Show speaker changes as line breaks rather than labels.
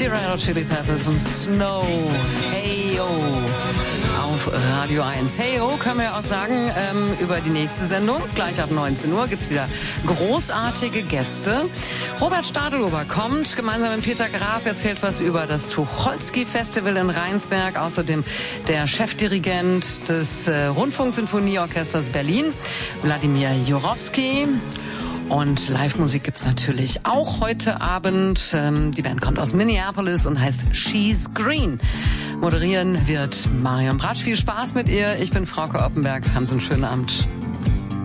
Die Red Hot Chili Peppers und Snow. Hey yo. Auf Radio 1. Hey yo, können wir auch sagen, über die nächste Sendung. Gleich ab 19 Uhr gibt's wieder großartige Gäste. Robert Stadelhuber kommt gemeinsam mit Peter Graf, erzählt was über das Tucholsky-Festival in Rheinsberg. Außerdem der Chefdirigent des Rundfunksinfonieorchesters Berlin, Wladimir Jurowski. Und Live-Musik gibt's natürlich auch heute Abend. Die Band kommt aus Minneapolis und heißt She's Green. Moderieren wird Marion Bratsch. Viel Spaß mit ihr. Ich bin Frauke Oppenberg. Haben Sie einen schönen Abend.